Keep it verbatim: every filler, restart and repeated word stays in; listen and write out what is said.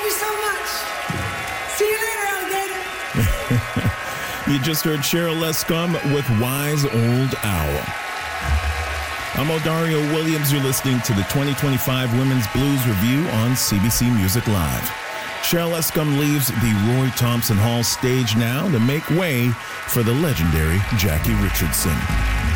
you so much. See you later, alligator. You just heard Cheryl Lescombe with Wise Old Owl. I'm Odario Williams. You're listening to the twenty twenty-five Women's Blues Review on C B C Music Live. Cheryl Lescombe leaves the Roy Thompson Hall stage now to make way for the legendary Jackie Richardson.